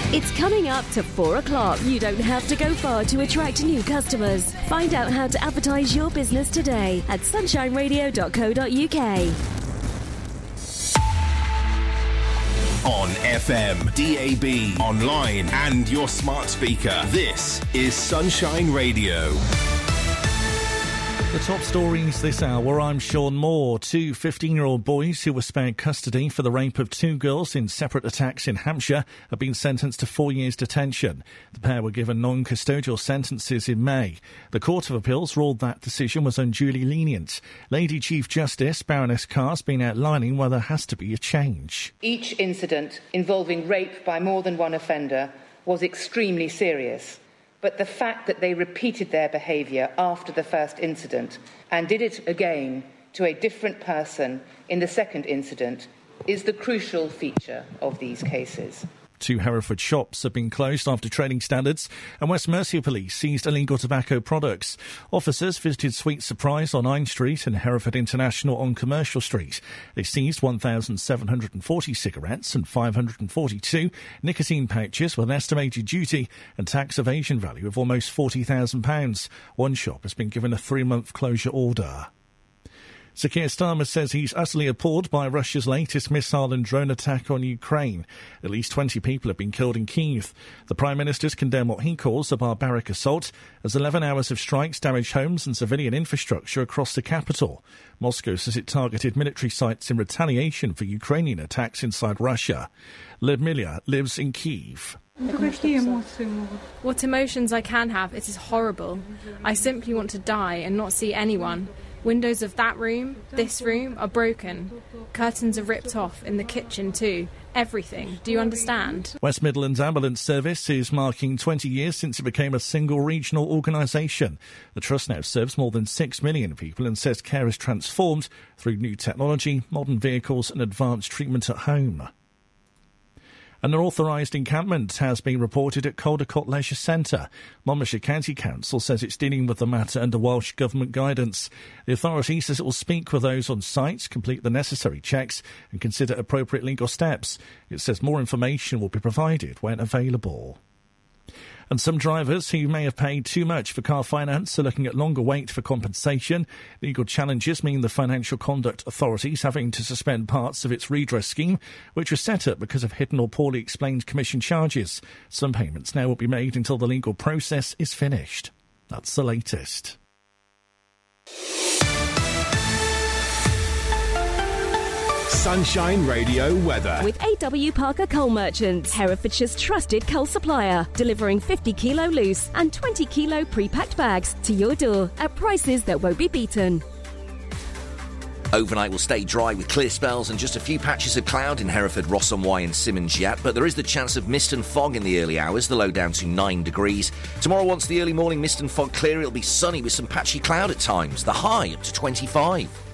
It's coming up to 4 o'clock. You don't have to go far to attract new customers. Find out how to advertise your business today at sunshineradio.co.uk. On FM, DAB, online and your smart speaker. This is Sunshine Radio. The top stories this hour, I'm Sean Moore. Two 15-year-old boys who were spared custody for the rape of two girls in separate attacks in Hampshire have been sentenced to 4 years detention. The pair were given non-custodial sentences in May. The Court of Appeals ruled that decision was unduly lenient. Lady Chief Justice Baroness Carr has been outlining why there has to be a change. Each incident involving rape by more than one offender was extremely serious. But the fact that they repeated their behaviour after the first incident and did it again to a different person in the second incident is the crucial feature of these cases. Two Hereford shops have been closed after training standards, and West Mercia Police seized illegal tobacco products. Officers visited Sweet Surprise on 9 Street and Hereford International on Commercial Street. They seized 1,740 cigarettes and 542 nicotine pouches with an estimated duty and tax evasion value of almost £40,000. One shop has been given a 3-month closure order. Sir Keir Starmer says he's utterly appalled by Russia's latest missile and drone attack on Ukraine. At least 20 people have been killed in Kyiv. The Prime Minister's condemned what he calls a barbaric assault, as 11 hours of strikes damaged homes and civilian infrastructure across the capital. Moscow says it targeted military sites in retaliation for Ukrainian attacks inside Russia. Lyudmila lives in Kyiv. What emotions I can have, it is horrible. I simply want to die and not see anyone. Windows of that room, this room, are broken. Curtains are ripped off, in the kitchen too. Everything. Do you understand? West Midlands Ambulance Service is marking 20 years since it became a single regional organisation. The trust now serves more than 6 million people and says care is transformed through new technology, modern vehicles and advanced treatment at home. An unauthorised encampment has been reported at Caldecott Leisure Centre. Monmouthshire County Council says it's dealing with the matter under Welsh Government guidance. The authority says it will speak with those on site, complete the necessary checks and consider appropriate legal steps. It says more information will be provided when available. And some drivers who may have paid too much for car finance are looking at longer wait for compensation. Legal challenges mean the Financial Conduct Authority is having to suspend parts of its redress scheme, which was set up because of hidden or poorly explained commission charges. Some payments now will be made until the legal process is finished. That's the latest. Sunshine Radio weather. With AW Parker Coal Merchants, Herefordshire's trusted coal supplier, delivering 50 kilo loose and 20 kilo pre-packed bags to your door at prices that won't be beaten. Overnight will stay dry with clear spells and just a few patches of cloud in Hereford, Ross-on-Wye and Simmons yet, but there is the chance of mist and fog in the early hours, the low down to 9 degrees. Tomorrow, once the early morning mist and fog clear, it'll be sunny with some patchy cloud at times, the high up to 25.